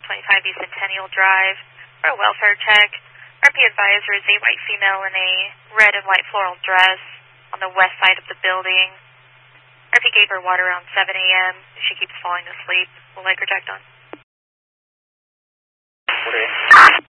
25 East Centennial Drive for a welfare check. RP advisor is a white female in a red and white floral dress on the west side of the building. RP gave her water around 7 a.m. She keeps falling asleep. We'll like her checked on. Okay.